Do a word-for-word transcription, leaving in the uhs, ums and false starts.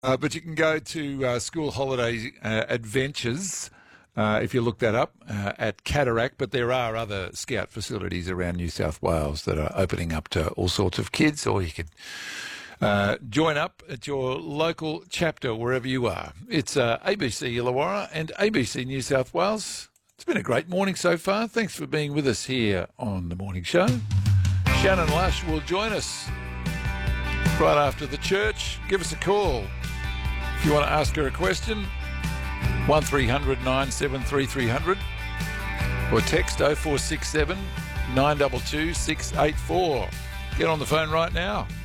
Uh, but you can go to uh, School Holiday uh, Adventures uh, if you look that up uh, at Cataract. But there are other scout facilities around New South Wales that are opening up to all sorts of kids, or you could uh, join up at your local chapter wherever you are. It's uh, A B C Illawarra and A B C New South Wales. It's been a great morning so far. Thanks for being with us here on The Morning Show. Shannon Lush will join us right after the church. Give us a call if you want to ask her a question, one three hundred nine seven three three hundred, or text oh four six seven nine two two six eight four. Get on the phone right now.